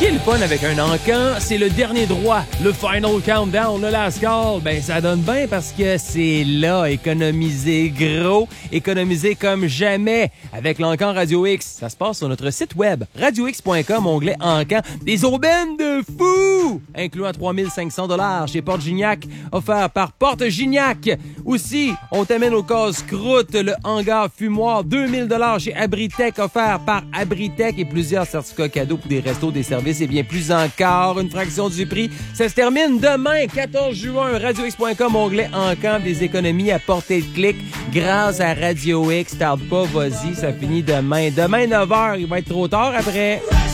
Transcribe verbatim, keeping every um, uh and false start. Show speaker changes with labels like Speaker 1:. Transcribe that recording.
Speaker 1: qui est le fun avec un encan, c'est le dernier droit, le final countdown, le last call. Ben, ça donne bien parce que c'est là, économiser gros, économiser comme jamais avec l'encan Radio X. Ça se passe sur notre site web, radio x point com, onglet encan. Des aubaines de fou, incluant trois mille cinq cents dollars chez Porte Gignac, offert par Porte Gignac. Aussi, on t'amène au casse-croûte, le hangar fumoir, deux mille dollars chez Abritech, offert par Abritech, et plusieurs certificats cadeaux pour des restos, des services et bien plus encore. Une fraction du prix. Ça se termine demain, quatorze juin, radio x point com, onglet encan, des économies à portée de clic grâce à Radio X. Tarde pas, vas-y, ça finit demain. Demain, neuf heures, il va être trop tard après.